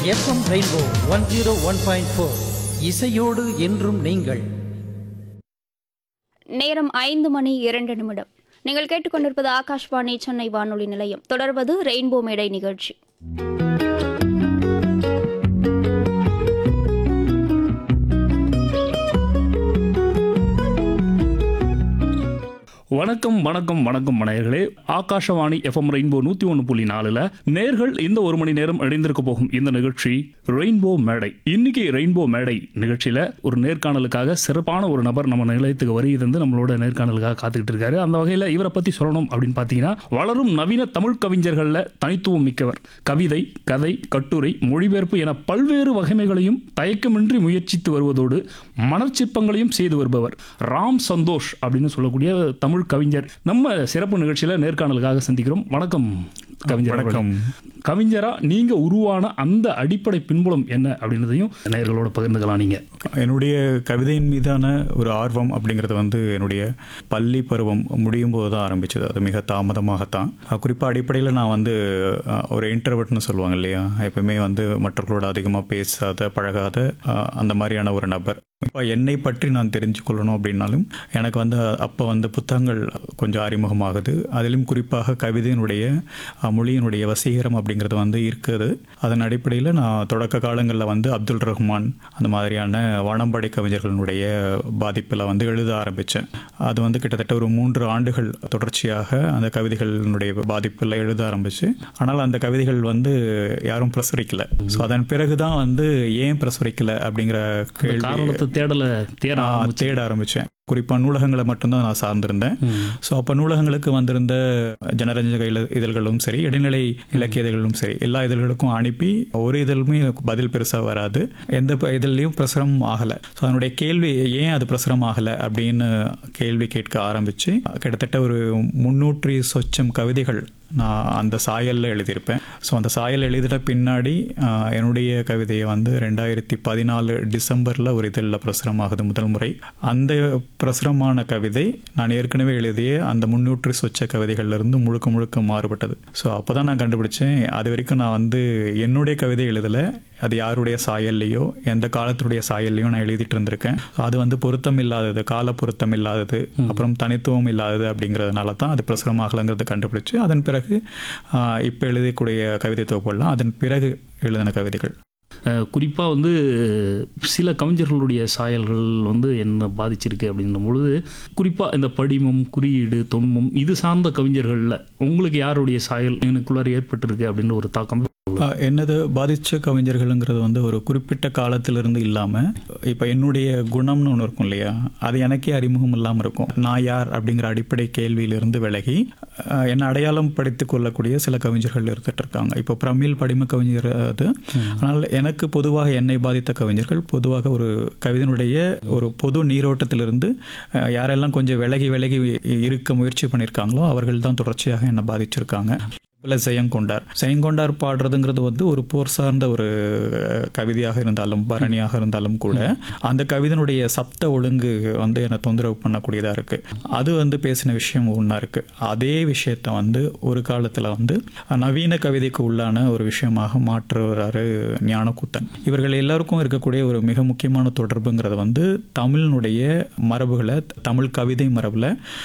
FM rainbow 101.4 இசையோடு என்றும் நீங்கள். நேரம் 5:02. நீங்கள் கேட்டுக்கொண்டிருப்பது ஆகாஷ்வாணி சென்னை வானொலி நிலையம். தொடர்வது ரெயின்போ மேடை நிகழ்ச்சி. வணக்கம் வணக்கம் வணக்கம் மனையர்களே. ஆகாஷவாணி எஃப்எம் ரெயின்போ 101.4 நேர்கள் இந்த ஒரு மணி நேரம் இணைந்திருக்க போகும் இந்த நிகழ்ச்சி ரெயின்போ மேடை. இன்னைக்கு ரெயின்போ மேடை நிகழ்ச்சியில ஒரு நேர்காணலுக்காக சிறப்பான ஒரு நபர் நம்ம நிலையத்துக்கு வருகிறது நம்மளோட நேர்காணலுக்காக காத்துக்கிட்டு இருக்காரு. அந்த வகையில் இவரை பத்தி சொல்லணும் அப்படின்னு பார்த்தீங்கன்னா, வளரும் நவீன தமிழ் கவிஞர்கள்ல தனித்துவம் மிக்கவர். கவிதை, கதை, கட்டுரை, மொழிபெயர்ப்பு என பல்வேறு வகைமைகளையும் தயக்கமின்றி முயற்சித்து வருவதோடு மணற்சிற்பங்களையும் செய்து வருபவர் ராம் சந்தோஷ் அப்படின்னு சொல்லக்கூடிய தமிழ் கவிஞர் நம்ம சிறப்பு நிகழ்ச்சியில நேர்காணலுக்காக சந்திக்கிறோம். வணக்கம் கவிஞர். வணக்கம். கவிஞரா நீங்க உருவான அந்த அடிப்படை பின்புலம் என்ன அப்படின்றதையும் நேயர்களோட பகிர்ந்துக்கலாம். நீங்க என்னுடைய கவிதையின் மீதான ஒரு ஆர்வம் அப்படிங்கிறது என்னுடைய பள்ளி பருவம் முடியும் போது தான் ஆரம்பிச்சது. அது மிக தாமதமாகத்தான். குறிப்பாக அடிப்படையில் நான் ஒரு இன்ட்ரோவர்ட்னு சொல்லுவாங்க இல்லையா, எப்பவுமே மற்றவர்களோட அதிகமாக பேசாத பழகாத அந்த மாதிரியான ஒரு நபர். இப்போ என்னை பற்றி நான் தெரிஞ்சு கொள்ளணும் அப்படின்னாலும் எனக்கு அப்போ புத்தகங்கள் கொஞ்சம் அறிமுகமாகுது. அதிலும் குறிப்பாக கவிதையினுடைய மொழியினுடைய வசீகரம் அப்படிங்கிறது இருக்குது. அதன் அடிப்படையில் நான் தொடக்க காலங்களில் அப்துல் ரஹ்மான் அந்த மாதிரியான வானம்பாடி கவிஞர்களுடைய பாதிப்பில் எழுத ஆரம்பித்தேன். அது கிட்டத்தட்ட ஒரு 3 ஆண்டுகள் தொடர்ச்சியாக அந்த கவிதைகளினுடைய பாதிப்பில் எழுத ஆரம்பிச்சு. ஆனால் அந்த கவிதைகள் யாரும் பிரசுரிக்கலை. ஸோ அதன் பிறகு தான் ஏன் பிரசுரிக்கலை அப்படிங்கிற காரணத்தை தேட ஆரம்பித்தேன். குறிப்பாக நூலகங்களை மட்டும்தான் நான் சார்ந்திருந்தேன். ஸோ அப்போ நூலகங்களுக்கு வந்திருந்த ஜனரஞ்சக இதழ்களும் சரி, இடைநிலை இலக்கிய இதழ்களும் சரி, எல்லா இதழ்களுக்கும் அனுப்பி ஒரு இதழுமே பதில் பெருசாக வராது. எந்த இதழ்லையும் பிரசுரம் ஆகலை. ஸோ அதனுடைய கேள்வி ஏன் அது பிரசுரம் ஆகலை அப்படின்னு கேள்வி கேட்க ஆரம்பித்து கிட்டத்தட்ட ஒரு 300 சொச்சம் கவிதைகள் நான் அந்த சாயலில் எழுதியிருப்பேன். ஸோ அந்த சாயல் எழுதின பின்னாடி என்னுடைய கவிதையை 2014 டிசம்பரில் ஒரு இதழில் பிரசுரமாகுது முதல் முறை. அந்த பிரசுரமான கவிதை நான் ஏற்கனவே எழுதிய அந்த 300 சொச்ச கவிதைகள்லேருந்து முழுக்க முழுக்க மாறுபட்டது. ஸோ அப்போ தான் நான் கண்டுபிடிச்சேன், அது வரைக்கும் நான் என்னுடைய கவிதை எழுதலை, அது யாருடைய சாயல்லையோ எந்த காலத்துடைய சாயல்லையோ நான் எழுதிட்டு இருந்திருக்கேன். அது பொருத்தம் இல்லாதது, கால பொருத்தம் இல்லாதது, அப்புறம் தனித்துவம் இல்லாதது அப்படிங்கிறதுனால தான் அது பிரசுரமாகலைங்கிறது கண்டுபிடிச்சு அதன் பிறகு இப்போ எழுதக்கூடிய கவிதை தொகுப்புலாம் அதன் பிறகு எழுதின கவிதைகள். குறிப்பாக சில கவிஞர்களுடைய சாயல்கள் என்ன பாதிச்சிருக்கு அப்படின்னும் பொழுது, குறிப்பாக இந்த படிமம், குறியீடு, தொன்மம் இது சார்ந்த கவிஞர்களில் உங்களுக்கு யாருடைய சாயல் எனக்குள்ளார ஏற்பட்டிருக்கு அப்படின்னு ஒரு தாக்கம்? என்னது பாதித்த கவிஞர்களுங்கிறது ஒரு குறிப்பிட்ட காலத்திலிருந்து இல்லாமல் இப்போ என்னுடைய குணம்னு ஒன்று இருக்கும் இல்லையா, அது எனக்கே அறிமுகம் இல்லாமல் இருக்கும். நான் யார் அப்படிங்கிற அடிப்படை கேள்வியிலிருந்து விலகி என்னை அடையாளம் படித்து கொள்ளக்கூடிய சில கவிஞர்கள் இருந்துட்டு இருக்காங்க. இப்போ பிரமிழ் படிம கவிஞர் அது. ஆனால் எனக்கு பொதுவாக என்னை பாதித்த கவிஞர்கள் பொதுவாக ஒரு கவிதையினுடைய ஒரு பொது நீரோட்டத்திலிருந்து யாரெல்லாம் கொஞ்சம் விலகி இருக்க முயற்சி பண்ணியிருக்காங்களோ அவர்கள் தான் தொடர்ச்சியாக என்னை பாதிச்சிருக்காங்க. செயங்கொண்டார் பாடுறதுங்கிறது ஒரு போர் சார்ந்த ஒரு கவிதையாக இருந்தாலும் பரணியாக இருந்தாலும் கூட அந்த கவிதையினுடைய சப்த ஒழுங்கு என்னை தொந்தரவு பண்ணக்கூடியதாக இருக்கு. அது பேசின விஷயம் ஒன்றா இருக்கு. அதே விஷயத்த ஒரு காலத்தில் நவீன கவிதைக்கு உள்ளான ஒரு விஷயமாக மாற்றுறாரு ஞானக்கூத்தன். இவர்கள் எல்லாருக்கும் இருக்கக்கூடிய ஒரு மிக முக்கியமான தொடர்புங்கிறது தமிழினுடைய மரபுகளை, தமிழ் கவிதை மரபுல